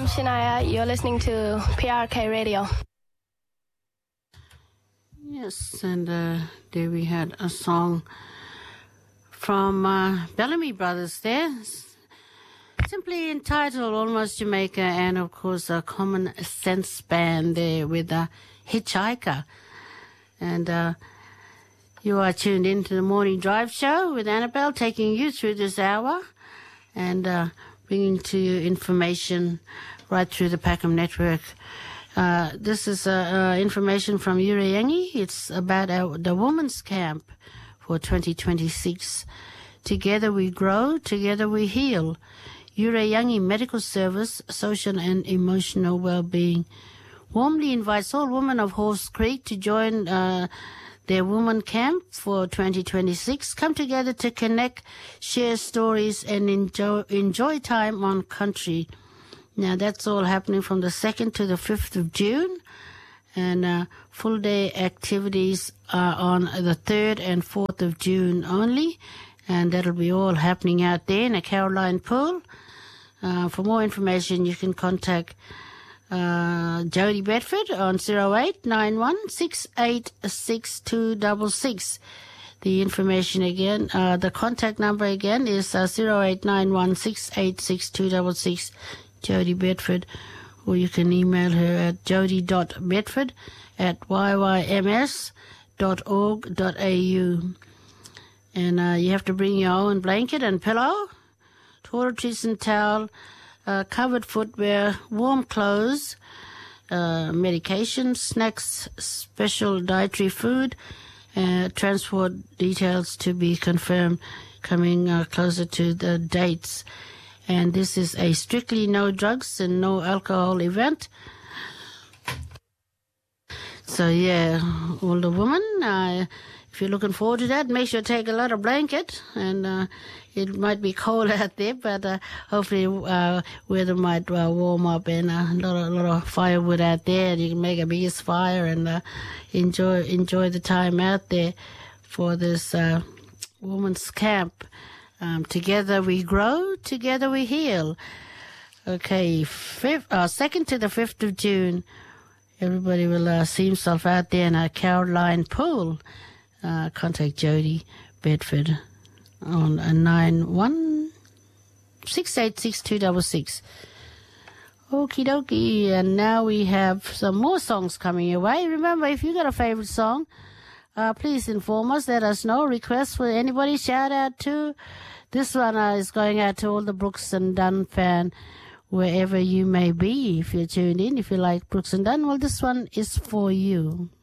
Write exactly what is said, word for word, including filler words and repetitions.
I'm Shania. You're listening to P R K Radio. Yes, and uh, there we had a song from uh, Bellamy Brothers there, simply entitled Almost Jamaica, and of course a Common Sense band there with a Hitchhiker. And uh, you are tuned into the Morning Drive Show with Annabelle, taking you through this hour and uh, bringing to you information right through the Packham Network. Uh, this is uh, uh, information from Urayangi. It's about our, the Women's Camp for twenty twenty-six. Together we grow, together we heal. Urayangi Medical Service, Social and Emotional Wellbeing warmly invites all women of Horse Creek to join uh, their Women Camp for twenty twenty-six. Come together to connect, share stories, and enjoy, enjoy time on country. Now, that's all happening from the second to the fifth of June. And uh, full-day activities are on the third and fourth of June only. And that'll be all happening out there in a Caroline Pool. Uh, for more information, you can contact uh, Jody Bedford on zero eight nine one six eight six two six six. The information again, uh, the contact number again is uh, zero eight nine one six eight six two six six, Jody Bedford. Or you can email her at jody dot bedford at y y m s dot org dot a u. And uh, you have to bring your own blanket and pillow, toiletries and towel, uh, covered footwear, warm clothes, uh, medication, snacks, special dietary food, uh, transport details to be confirmed coming uh, closer to the dates. And this is a strictly no drugs and no alcohol event. So, yeah, all the women, uh, if you're looking forward to that, make sure to take a lot of blanket. And uh, it might be cold out there, but uh, hopefully uh, weather might uh, warm up, and uh, a lot of, lot of firewood out there. And you can make a biggest fire and uh, enjoy enjoy the time out there for this uh, women's camp. Um, together we grow, together we heal. Okay, fifth, uh, second to the fifth of June, everybody will uh, see himself out there in a Caroline Pool. Uh, contact Jody Bedford on a nine one six eight six two six six. Okie dokie, and now we have some more songs coming your way. Remember, if you got a favorite song, uh, please inform us, let us know. Requests for anybody, shout out to. This one uh, is going out to all the Brooks and Dunn fan, wherever you may be. If you're tuned in, if you like Brooks and Dunn, well, this one is for you.